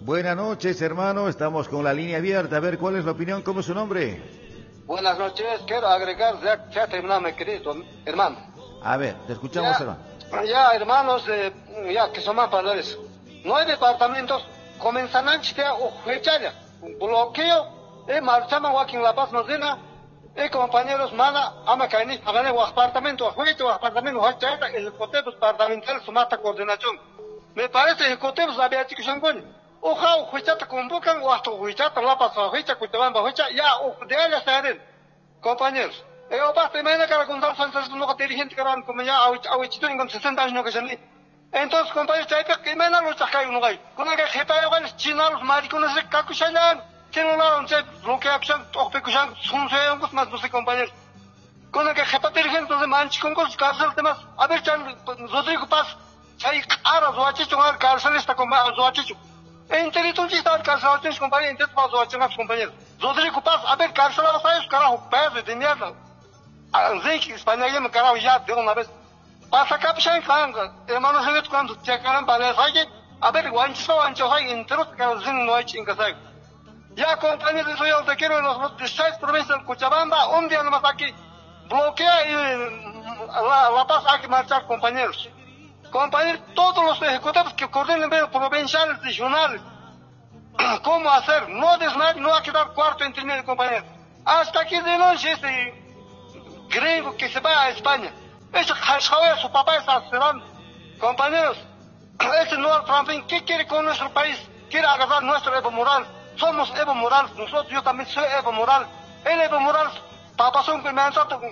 Buenas noches, hermano. Estamos con la línea abierta. A ver, ¿cuál es la opinión? ¿Cómo es su nombre? Buenas noches. Quiero agregar, ya terminado, mi querido hermano. A ver, te escuchamos, Ya, hermano. ya, hermanos, ya que son más padres. 9 departamentos comienzan a fecha un bloqueo. Marchamos aquí en La Paz, nos dina. Compañeros, mana, ama caini, hagan un apartamento, el cotejo departamental, su mata coordinación. Me parece que el cotejo había hecho que son buenos. Ojalá, huichata convocan, o hasta huichata, La Paz, huicha, cuitaban, huicha, ya, de allá se harán. Compañeros, eu basta imagina que era Gonzalo Sánchez no dirigente que eran como ya awichito en 60 años que se li. Entonces, compañeros, hay que imagina los chacay no hay. Con que jepa yo ganes chinos maricones de cacuchalan. Tienen una once bloquea acción, tope cuchan, son seos más no sé compañeros. Con que jepa dirigente de manchi con cosas cárcel temas. A ver, Chan Rodrigo Paz, hay ara zoachicho al cárcel está con zoachicho. Inteligencia está al cárcel, compañeros, entonces para zoachos compañeros. Rodrigo Paz, a ver, cárcel a los carajo, pedo de mierda. Zeki España ya me carajo ya de una vez. Pasa capshan kanga. Hermano se cuando checaran para saque. A ver, guancho hay entero que zin no hay chingasai. Ya compañeros, eso yo te quiero en los 16 provincias del Cochabamba, un día nomás aquí. Bloquea y la Paz hay que marchar, compañeros. Compañeros, todos los ejecutivos que coordinan provinciales, regionales. ¿Cómo hacer? No desmayar, no va a quedar cuarto intermedio, compañeros. Hasta aquí de noche gringo que se va a España. Ese Hashaway, su papá está cerrando. Compañeros, ese no Trump, ¿qué quiere con nuestro país? Quiere agarrar nuestro Evo Morales. Somos Evo Morales, nosotros, yo también soy Evo Morales. El Evo Morales, papá son que me han tratado